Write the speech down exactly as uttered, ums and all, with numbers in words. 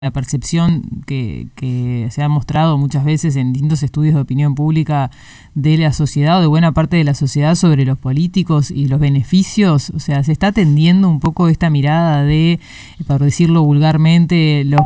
La percepción que, que se ha mostrado muchas veces en distintos estudios de opinión pública de la sociedad o de buena parte de la sociedad sobre los políticos y los beneficios, o sea, se está tendiendo un poco esta mirada de, por decirlo vulgarmente, los